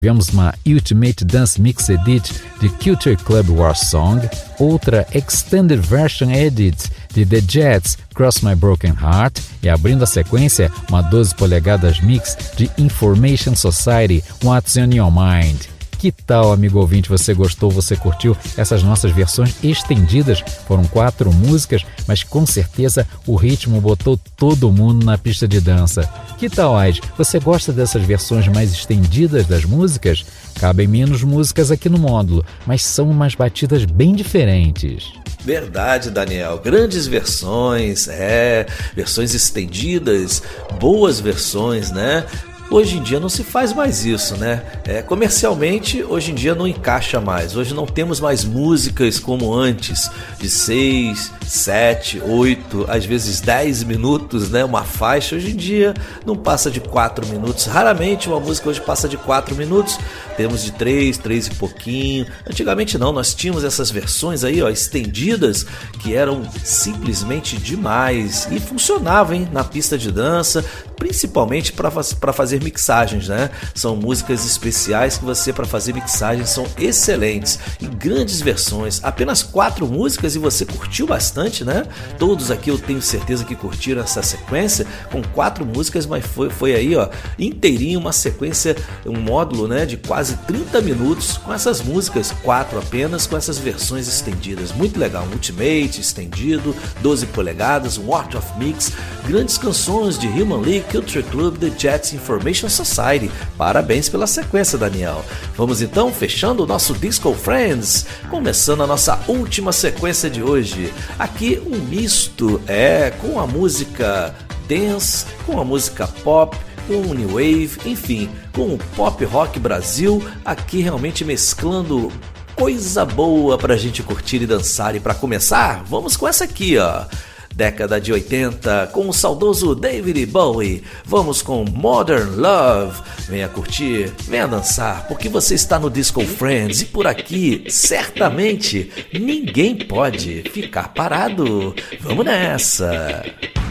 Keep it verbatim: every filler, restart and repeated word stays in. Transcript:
Tivemos uma Ultimate Dance Mix Edit de Culture Club War Song, outra Extended Version Edit de The Jets, Cross My Broken Heart, e abrindo a sequência, uma doze polegadas mix de Information Society, What's on Your Mind. Que tal, amigo ouvinte, você gostou, você curtiu essas nossas versões estendidas? Foram quatro músicas, mas com certeza o ritmo botou todo mundo na pista de dança. Que tal, Ais? Você gosta dessas versões mais estendidas das músicas? Cabem menos músicas aqui no módulo, mas são umas batidas bem diferentes. Verdade, Daniel. Grandes versões, é, versões estendidas, boas versões, né? Hoje em dia não se faz mais isso, né? É, comercialmente, hoje em dia não encaixa mais. Hoje não temos mais músicas como antes, de seis, sete, oito, às vezes dez minutos, né? Uma faixa. Hoje em dia não passa de quatro minutos. Raramente uma música hoje passa de quatro minutos. Temos de três, três e pouquinho. Antigamente não, nós tínhamos essas versões aí, ó, estendidas, que eram simplesmente demais e funcionavam, hein, na pista de dança, principalmente para fazer mixagens, né? São músicas especiais que você, para fazer mixagens, são excelentes e grandes versões. Apenas quatro músicas e você curtiu bastante, né? Todos aqui eu tenho certeza que curtiram essa sequência com quatro músicas, mas foi, foi aí, ó, inteirinho, uma sequência, um módulo, né, de quase trinta minutos com essas músicas, quatro apenas, com essas versões estendidas. Muito legal, um Ultimate estendido, doze polegadas, um Art of Mix, grandes canções de Human League, Culture Club, The Jets, Information Society. Parabéns pela sequência, Daniel. Vamos então fechando o nosso Disco Friends, começando a nossa última sequência de hoje. Aqui um misto, é, com a música dance, com a música pop, com o New Wave, enfim, com o Pop Rock Brasil, aqui realmente mesclando coisa boa pra gente curtir e dançar. E pra começar, vamos com essa aqui, ó. Década de oitenta, com o saudoso David Bowie. Vamos com Modern Love. Venha curtir, venha dançar, porque você está no Disco Friends e por aqui, certamente, ninguém pode ficar parado. Vamos nessa!